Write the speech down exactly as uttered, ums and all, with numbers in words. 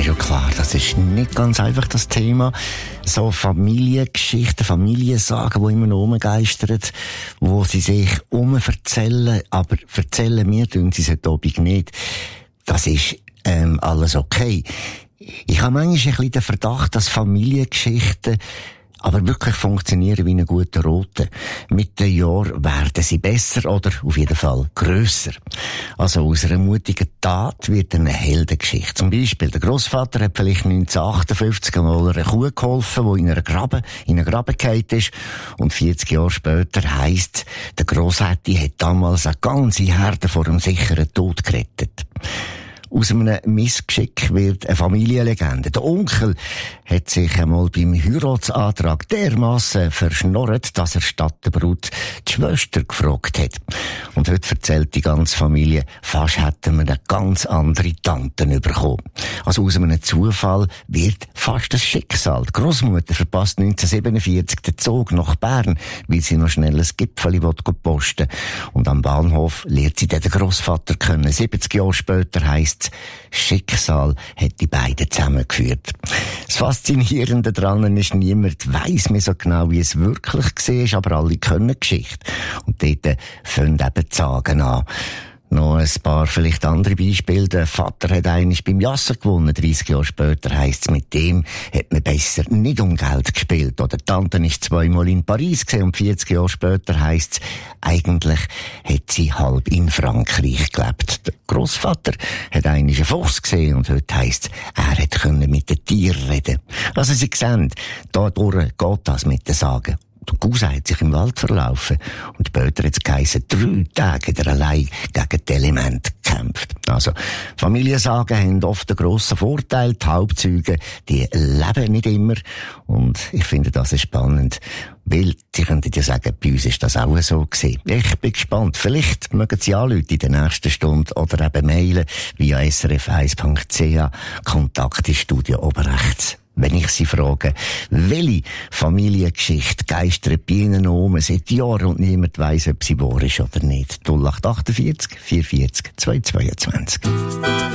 ja klar, das ist nicht ganz einfach das Thema. So Familiengeschichten, Familiensagen, die immer noch rumgeistern, wo sie sich umverzählen, aber erzählen mir tun sie es heute Abend nicht. Das ist ähm, alles okay. Ich habe manchmal ein bisschen den Verdacht, dass Familiengeschichten aber wirklich funktionieren wie eine gute Rote. Mit den Jahren werden sie besser oder auf jeden Fall grösser. Also aus einer mutigen Tat wird eine Heldengeschichte. Zum Beispiel, der Grossvater hat vielleicht neunzehnhundertachtundfünfzig mal einer Kuh geholfen, die in einer Graben, in einen Graben gefallen ist. Und vierzig Jahre später heisst, der Grossetti hat damals eine ganze Herde vor einem sicheren Tod gerettet. Aus einem Missgeschick wird eine Familienlegende. Der Onkel hat sich einmal beim Heiratsantrag dermassen verschnorrt, dass er statt der Brut die Schwester gefragt hat. Und heute erzählt die ganze Familie, fast hätten wir eine ganz andere Tante bekommen. Also aus einem Zufall wird fast das Schicksal. Die Grossmutter verpasst neunzehnhundertsiebenundvierzig den Zug nach Bern, weil sie noch schnell ein Gipfeli posten will. Und am Bahnhof lernt sie den Grossvater kennen. siebzig Jahre später heisst Schicksal hat die beiden zusammengeführt. Das Faszinierende daran ist, niemand weiss mehr so genau, wie es wirklich war, aber alle können Geschichte. Und dort fangen eben die Sagen an. Noch ein paar vielleicht andere Beispiele. Der Vater hat einmal beim Jasser gewonnen. dreißig Jahre später heisst es, mit dem hat man besser nicht um Geld gespielt. Oder die Tante ist zweimal in Paris gesehen und vierzig Jahre später heisst es, eigentlich hat sie halb in Frankreich gelebt. Der Grossvater hat einmal einen Fuchs gesehen und heute heisst es, er hat können mit den Tieren reden. Also Sie sehen, dadurch geht das mit den Sagen. Der Cousin hat sich im Wald verlaufen und später hat es geheissen, drei Tage hat er allein gegen die Elemente gekämpft. Also, Familiensagen haben oft einen grossen Vorteil. Die Hauptzeugen, die leben nicht immer. Und ich finde das ist spannend, weil sie könnten ja sagen, bei uns ist das auch so gewesen. Ich bin gespannt. Vielleicht mögen Sie anrufen in der nächsten Stunde oder eben mailen via s r f eins punkt c h, Kontakt ins Studio oben rechts. Wenn ich Sie frage, welche Familiengeschichte geistert bei Ihnen um seit Jahren und niemand weiss, ob sie wahr ist oder nicht. null acht acht vier, vier vier, zwei zwei zwei.